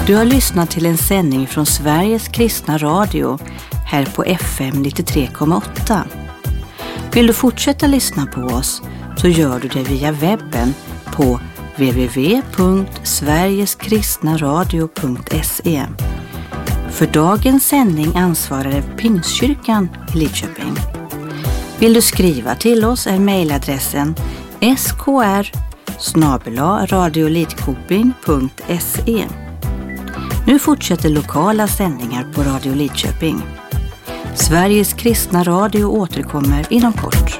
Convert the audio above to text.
Du har lyssnat till en sändning från Sveriges kristna radio här på FM 93,8. Vill du fortsätta lyssna på oss så gör du det via webben på www.sverigeskristnaradio.se. För dagens sändning ansvarar Pingstkyrkan i Lidköping. Vill du skriva till oss är mejladressen skr@radiolidkoping.se. Nu fortsätter lokala sändningar på Radio Lidköping. Sveriges kristna radio återkommer inom kort.